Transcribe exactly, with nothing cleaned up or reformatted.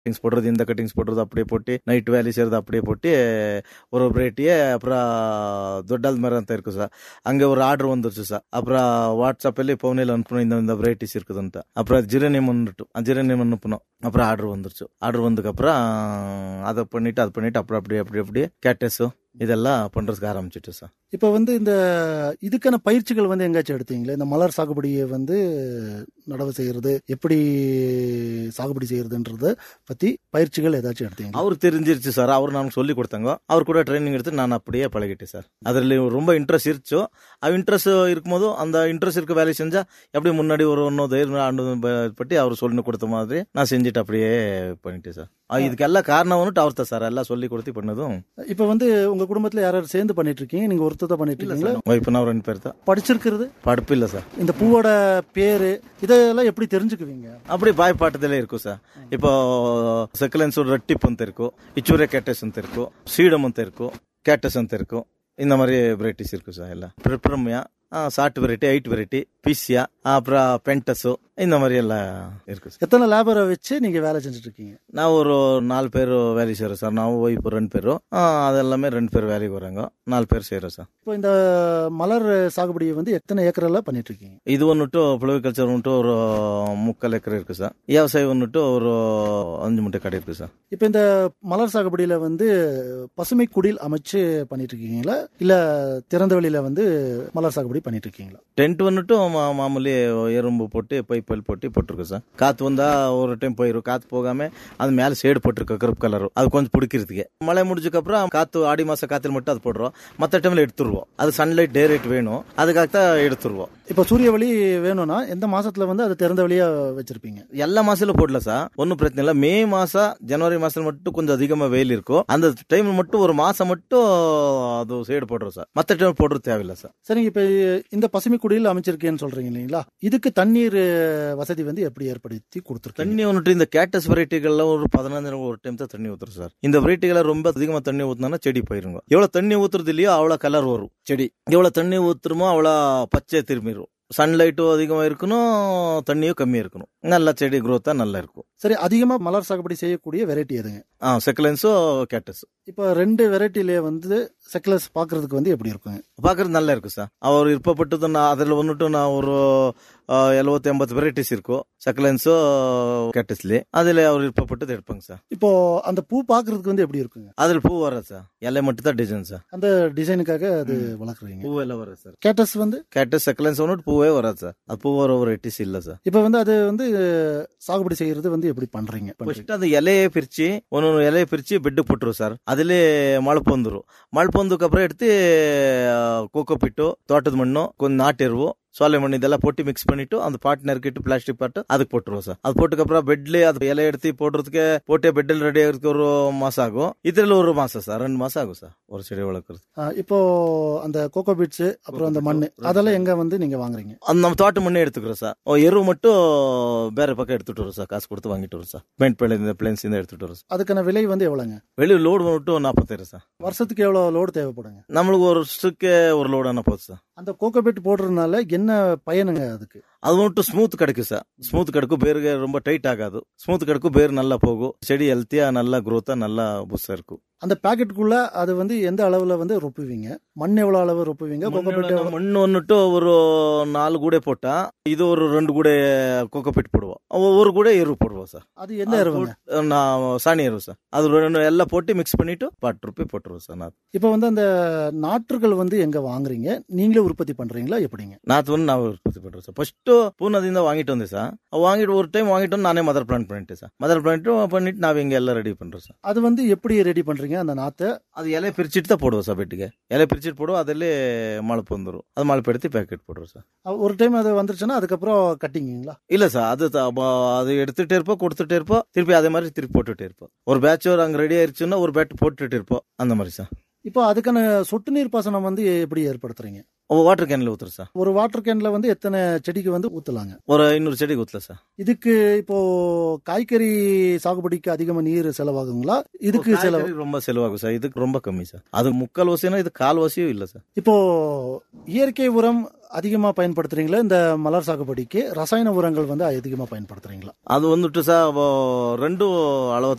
Cuttings போடுறது, இந்த cuttings போடுறது அப்படியே போட்டு நைட் வேலை செய்யறது அப்படியே போட்டு ஒரு வெரைட்டியே. அப்புறம் ದೊಡ್ಡದ ಮರ ಅಂತ இருக்கு சார். அங்கே ஒரு ஆர்டர் வந்துருச்சு சார். அப்புறம் வாட்ஸ்அப்பில் ஃபோனில் அனுப்பணும் இந்த இந்த வெரைட்டிஸ் இருக்குதுன்ட்டு. அப்புறம் ஜிரேனியம் வந்துட்டு ஜிரேனியம் அனுப்பணும். அப்புறம் ஆர்டர் வந்துருச்சு. ஆர்டர் வந்ததுக்கப்புறம் அதை பண்ணிட்டு அது பண்ணிட்டு அப்புறம் அப்படியே அப்படி அப்படியே கேட்டஸோ இதெல்லாம் பண்றதுக்கு ஆரம்பிச்சுட்டு சார். இப்போ வந்து இந்த இதுக்கான பயிற்சிகள் வந்து எங்காச்சும் எடுத்தீங்களே? இந்த மலர் சாகுபடியை வந்து நடவு செய்யறது, எப்படி சாகுபடி செய்யறதுன்றத பத்தி பயிற்சிகள் ஏதாச்சும் எடுத்தீங்க? அவரு தெரிஞ்சிருச்சு சார். அவர் நான் சொல்லி கொடுத்தாங்க. அவர் கூட ட்ரைனிங் எடுத்து நான் அப்படியே பழகிட்டேன் சார். அதுல ரொம்ப இன்ட்ரெஸ்ட் இருச்சோ, அது இன்ட்ரெஸ்ட் இருக்கும்போது அந்த இன்ட்ரெஸ்ட் இருக்க வேலை செஞ்சா எப்படி முன்னாடி ஒரு ஒன்னோ தைரியம் ஆண்டு பற்றி அவர் சொல்லி கொடுத்த மாதிரி நான் செஞ்சுட்டு அப்படியே பண்ணிட்டேன் சார். இதுக்கு எல்லாம் காரணம் வந்துட்டு அவர் தான் சார். எல்லாம் சொல்லி கொடுத்து பண்ணதும். இப்ப வந்து உங்க குடும்பத்துல யாராவது சேர்ந்து பண்ணிட்டு இருக்கீங்க? நீங்க ஒருத்தர் தான் பண்ணிட்டு இருக்கீங்களா? இப்ப நான் ரெண்டு பேர் தான். படிச்சிருக்கிறது? படிப்பு இல்ல சார். இந்த பூவோட பேரு இதெல்லாம் எப்படி தெரிஞ்சுக்குவீங்க? அப்படி ಬಾಯಿ ಪಾಠದಲ್ಲೇ இருக்கும் சார். இப்போ ಸೆಕಲೆನ್ಸ್ ரெட்டிப் ಅಂತ இருக்கும், இச்சூரே கேட்டஸ் ಅಂತ இருக்கும், சீடம் ಅಂತ இருக்கும், கேட்டஸ் ಅಂತ இருக்கும். இந்த மாதிரி வெரைட்டிஸ் இருக்கு சார். எல்லாம் பிரிப்ரமியா, சாட் வெரைட்டி, எயிட் வெரைட்டி, பிசியா, அப்புறம் பென்டஸோ இந்த மாதிரி எல்லாம் இருக்கு சார். எத்தனை லேபரை வச்சு நீங்க வேலை செஞ்சுட்டு இருக்கீங்க? நான் ஒரு நாலு பேர் வேலை செய்யறோம் சார். நான் இப்போ ரெண்டு பேரும் அது எல்லாமே ரெண்டு பேர் வேலைக்கு வராங்க. நாலு பேர் செய்யறோம் சார். இப்போ இந்த மலர் சாகுபடியை வந்து எத்தனை ஏக்கர்ல பண்ணிட்டு இருக்கீங்க? இது வந்துட்டு புளவிகல்ச்சர் வந்துட்டு ஒரு முக்கால் ஏக்கர் இருக்கு சார். விவசாயம் வந்துட்டு ஒரு அஞ்சு முட்டை கடை இருக்கு சார். இப்போ இந்த மலர் சாகுபடியில வந்து பசுமை குடில் அமைச்சு பண்ணிட்டு இருக்கீங்களா, இல்ல திறந்த வெளியில வந்து மலர் சாகுபடி பண்ணிட்டு இருக்கீங்களா? டென்ட் வந்துட்டு மாமூலி எறும்பு போட்டு பைப்பல் போட்டு போட்டிருக்கு சார். காத்து வந்தா ஒரு டைம் போயிடும். காத்து போகாம அது மேல ஷேடு போட்டிருக்கு கருப்பு கலர். அது கொஞ்சம் பிடிக்கிறதுக்கு. மழை முடிஞ்சதுக்கு அப்புறம் காத்து ஆடி மாசம் காத்துல மட்டும் அது போடுறோம். மற்ற டைம்ல எடுத்துருவோம். அது சன்லைட் டைரக்ட் வேணும், அதுக்காகத்தான் எடுத்துருவோம். இப்போ சூரிய ஒளி வேணும்னா எந்த மாசத்துல வந்து அது திறந்த வெளியா வச்சிருப்பீங்க? எல்லா மாசத்துல போடல சார். ஒன்னும் பிரச்சனை இல்ல. மே மாசம் ஜனவரி மாசத்துல மட்டும் கொஞ்சம் அதிகமா வெயில் இருக்கும். அந்த டைம் மட்டும் ஒரு மாசம் மட்டும் அது ஷேடு போடுறோம் சார். மற்ற டைம் போடுறது தேவையில்லை சார். சரிங்க. இப்ப இந்த பசுமை குடியில் அமைச்சிருக்கேன்னு சொல்றீங்க இல்லைங்களா? இதுக்கு தண்ணீர் வசதி வந்து எப்படி ஏற்படுத்தி கொடுத்துருக்கு? தண்ணி வந்துட்டு இந்த கேட்டஸ் வெரைட்டிகள்ல ஒரு பதினஞ்சு ஒரு டைம் தான் தண்ணி ஊத்துறோம் சார். இந்த வெரைட்டிகளை ரொம்ப அதிகமா தண்ணி ஊத்தினா செடி போயிருங்க. எவ்வளவு தண்ணி ஊத்துறது இல்லையோ அவ்வளவு கலர் வரும் செடி. எவ்வளவு தண்ணி ஊத்துறமோ அவ்வளவு பச்சை திரும்பிடும். சன்லைட்டும் அதிகமா இருக்கணும், தண்ணியும் கம்மியா இருக்கணும். நல்ல செடி குரோத்தா நல்லா இருக்கும். சரி, அதிகமா மலர் சாகுபடி செய்யக்கூடிய வெரைட்டி எதுங்க? ஆ செக்கலன்ஸோ கேட்டஸ். இப்ப ரெண்டு வெரைட்டில வந்து செக்கலஸ் பாக்குறதுக்கு வந்து எப்படி இருக்குங்க? பாக்குறது நல்லா இருக்கு சார். அவர் விருப்பப்பட்டது நான் அதுல வந்துட்டு நான் ஒரு எழுபத்தி ஐம்பது வெரைட்டிஸ் இருக்கும் செக்கலன்ஸோ கேட்டஸ்ல. அதுல அவர் விருப்பப்பட்டது எடுப்பாங்க சார். இப்போ அந்த பூ பாக்குறதுக்கு வந்து எப்படி இருக்குங்க? அதுல பூ வர சார். இலை மட்டும் தான் டிசைன் சார். அந்த டிசைனுக்காக அது வளர்க்குறீங்க. பூ எல்லாம் வர சார். கேட்டஸ் வந்து கேட்டஸ் செக்கலன்ஸ் வந்துட்டு பூவே வராது சார். அது பூ வர ஒரு வெரைட்டிஸ் இல்ல சார். இப்ப வந்து அது வந்து சாகுபடி செய்யறது வந்து எப்படி பண்றீங்க? ஃபர்ஸ்ட் அந்த இலையை பிரிச்சு ஒன்னு இலையை பிரிச்சு பெட்டு போட்டுரும் சார். அதுல மழப்பு வந்துடும். மழப்பு வந்ததுக்கு அப்புறம் எடுத்து கோகோ பிட்டோ, தோட்டದ மண்ணோ, கொஞ்சம் நாட்டு எருவோ, சோலை மண் இதெல்லாம் போட்டு மிக்ஸ் பண்ணிட்டு அந்த பாட்டு நறுக்கிட்டு பிளாஸ்டிக் பாட்டு அதுக்கு போட்டுருவோம் சார். அது போட்டுக்கு அப்புறம் பெட்ல அது இலை எடுத்து போடுறதுக்கு போட்டே பெட்டில் ரெடி ஆகிறதுக்கு ஒரு மாசம் ஆகும். இதுல ஒரு மாசம் சார், ரெண்டு மாசம் ஆகும் சார் ஒரு செடி வளர்க்கறது. இப்போ அந்த கோகோ பீட்ஸ் அப்புறம் அந்த மண் அதெல்லாம் எங்க வந்து நீங்க வாங்குறீங்க? அந்த நம்ம தோட்ட மண்ணே எடுத்துக்கிறோம் சார். எருவு மட்டும் வேற பக்கம் எடுத்துட்டு வரும் சார். காசு கொடுத்து வாங்கிட்டு வரும் சார். பெயிண்ட் பேல இந்த பிளேன்ஸ் இந்த எடுத்துட்டு வரும் சார். அதுக்கான விலை வந்து எவ்வளவுங்க? வெளியே லோடு மட்டும் நாற்பத்தாயிரம் சார். வருஷத்துக்கு எவ்வளவு லோடு தேவைப்படுங்க? நம்மளுக்கு ஒரு வருஷத்துக்கு ஒரு லோடு ஆனா போகுது சார். அந்த கோகோ பீட் போடுறதுனால என்ன பயனுங்க அதுக்கு? அது மட்டும் ஸ்மூத் கிடைக்கும் சார். ஸ்மூத் கிடைக்கும். பேருக்கு ரொம்ப டைட் ஆகாது. ஸ்மூத் கிடைக்கும். பேர் நல்லா போகும். செடி ஹெல்த்தியா நல்லா குரோத்தா நல்லா புதுசா இருக்கும். அந்த பாக்கெட்டுக்குள்ள அது வந்து எந்த அளவுல வந்து ரொப்புவீங்க? மண் எவ்வளவு அளவு ரொப்புவீங்க? மண் வந்துட்டு ஒரு நாலு கூட போட்டா இது ஒரு ரெண்டு கூட கோகோபீட் போடுவோம். ஒரு கூட எரு போடுவோம் சார். அது என்ன எருவு? நான் சாணி எருவு சார். அது ரெண்டு எல்லாம் போட்டு மிக்ஸ் பண்ணிட்டு பாட்டு ரூபாய் போட்டுருவோம் சார். நாத்து இப்ப வந்து அந்த நாற்றுகள் வந்து எங்க வாங்குறீங்க? நீங்களே உற்பத்தி பண்றீங்களா எப்படிங்க? நாத்து வந்து நான் உற்பத்தி பண்றேன் சார். ஃபர்ஸ்ட் பூனதியும் தான் வாங்கிட்டு வந்தேன் சார். வாங்கிட்டு ஒரு டைம் வாங்கிட்டு வந்து நானே மதர் பிளான்ட் பண்ணிட்டேன் சார். மதர் பிளான்ட் பண்ணிட்டு நான் இங்க எல்லாம் ரெடி பண்றேன் சார். அது வந்து எப்படி ரெடி பண்றீங்க அந்த நாத்தை? அது இலையை பிரிச்சுட்டு தான் போடுவோம் சார். பெட்டுக்கு இலையை பிரிச்சுட்டு போடுவோம். அதுல மழப்பு வந்துடும். அது மழப்பு எடுத்து பேக்கெட் போடுவோம் சார். ஒரு டைம் அது வந்துருச்சுன்னா அதுக்கப்புறம் கட்டிங்களா? இல்ல சார், அது அது எடுத்துட்டே இருப்போம், கொடுத்துட்டே இருப்போம், திருப்பி அதே மாதிரி திருப்பி போட்டுட்டே இருப்போம். ஒரு பேட்ச் ஒரு அங்க ரெடி ஆயிருச்சுன்னா ஒரு பேட் போட்டுட்டு இருப்போம். அந்த மாதிரி சார். இப்போ அதுக்கான சொட்டு நீர் பாசனம் வந்து எப்படி ஏற்படுத்துறீங்க? Water கேன்ல ஊத்துறோம் sir. ஒரு வாட்டர் கேன்ல வந்து எத்தனை செடிக்கு வந்து ஊத்தலாங்க? ஒரு ஐநூறு செடிக்கு ஊத்தலாம் சார். இதுக்கு இப்போ காய்கறி சாகுபடிக்கு அதிகமா நீர் செலவாகுங்களா? இதுக்கு செலவு ரொம்ப செலவாகும் சார். இதுக்கு ரொம்ப கம்மி சார். அது முக்கால் வசியம், இது கால் வசியம் இல்ல சார். இப்போ இயற்கை உரம் அதிகமா பயன்படுத்துறீங்களா இந்த மலர் சாகுபடிக்கு? ரசாயன உரங்கள் வந்து அதிகமா பயன்படுத்துறீங்களா? அது வந்துட்டு சார் ரெண்டும் அளவு